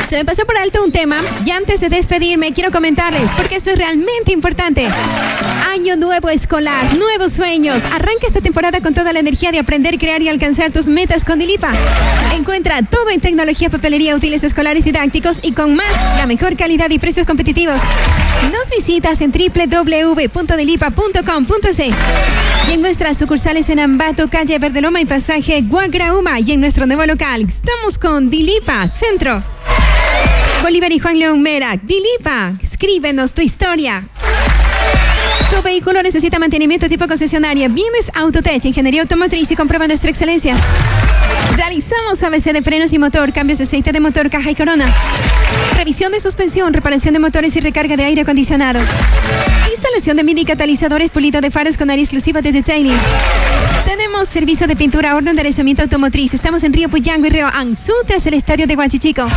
Se me pasó por alto un tema y antes de despedirme quiero comentarles, porque esto es realmente importante. Año nuevo escolar, nuevos sueños. Arranca esta temporada con toda la energía de aprender, crear y alcanzar tus metas con Dilipa. Encuentra todo en tecnología, papelería, útiles escolares, didácticos y con más, la mejor calidad y precios competitivos. Nos visitas en www.dilipa.com.c y en nuestras sucursales en Ambato, calle Verdeloma y pasaje Guagrauma, y en nuestro nuevo local. Estamos con Dilipa Centro. Bolívar y Juan León Mera. Dilipa, escríbenos tu historia. Tu vehículo necesita mantenimiento tipo concesionaria. Vienes Autotech, ingeniería automotriz, y comprueba nuestra excelencia. Realizamos ABC de frenos y motor, cambios de aceite de motor, caja y corona. Revisión de suspensión, reparación de motores y recarga de aire acondicionado. Instalación de mini catalizadores, pulido de faros con área exclusiva de detailing. Tenemos servicio de pintura, horno, enderezamiento automotriz. Estamos en Río Puyango y Río Anzú, tras el estadio de Huachichico.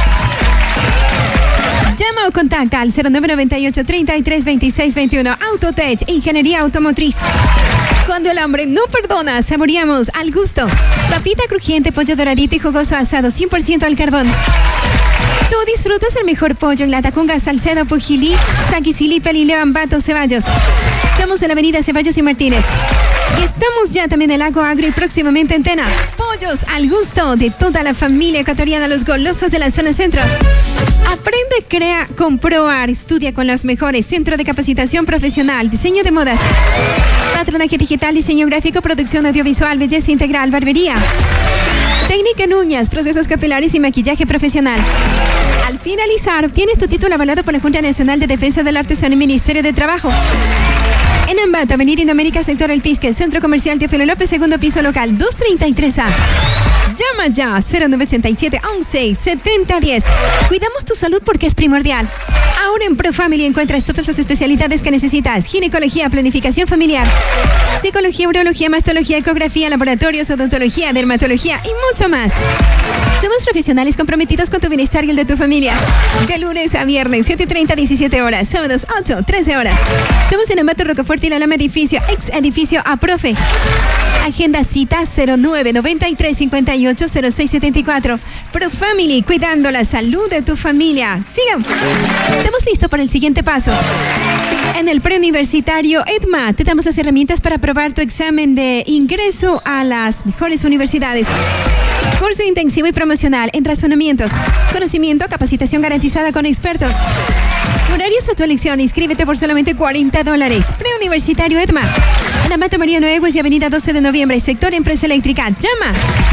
Llama o contacta al 0998 33 26 21. Autotech, ingeniería automotriz. Cuando el hambre no perdona, saboreamos al gusto. Papita crujiente, pollo doradito y jugoso asado 100% al carbón. Tú disfrutas el mejor pollo en Latacunga, Salcedo, Pujilí, Saquicilí, Pelileo, Ambato, Ceballos. Estamos en la avenida Ceballos y Martínez. Y estamos ya también en Lago Agro y próximamente en Tena. Pollos al gusto de toda la familia ecuatoriana, los golosos de la zona centro. Aprende, crea, comprobar, estudia con los mejores. Centro de capacitación profesional, diseño de modas, patronaje digital, diseño gráfico, producción audiovisual, belleza integral, barbería, técnica en uñas, procesos capilares y maquillaje profesional. Al finalizar, obtienes tu título avalado por la Junta Nacional de Defensa del Artesano y Ministerio de Trabajo. En Ambato, Avenida Indoamérica, sector El Pisque, Centro Comercial Teófilo López, segundo piso local, 233A. Llama ya, 0987 11 7010. Cuidamos tu salud porque es primordial. Ahora en ProFamily encuentras todas las especialidades que necesitas: ginecología, planificación familiar, psicología, urología, mastología, ecografía, laboratorios, odontología, dermatología y mucho más. Somos profesionales comprometidos con tu bienestar y el de tu familia. De lunes a viernes, 7:30 a 17 horas, sábados 8, 13 horas. Estamos en Ambato, Rocafuerte y la Lama Edificio, ex edificio Aprofe. Agenda cita 0993 58 06 74. ProFamily, cuidando la salud de tu familia. Sigan. Estamos listos para el siguiente paso. En el preuniversitario EDMA te damos las herramientas para aprobar tu examen de ingreso a las mejores universidades. Curso intensivo y promocional en razonamientos, conocimiento, capacitación garantizada con expertos. Horarios a tu elección. Inscríbete por solamente $40. Preuniversitario EDMA. En Ambato, María Nuevos y Avenida 12 de Noviembre, sector Empresa Eléctrica. Llama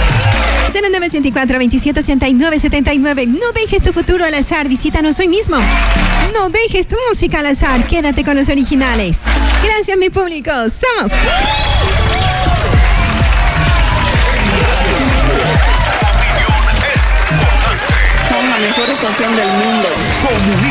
0984 2789 79. No dejes tu futuro al azar. Visítanos hoy mismo. No dejes tu música al azar. Quédate con los originales. Gracias, mi público. ¡Somos!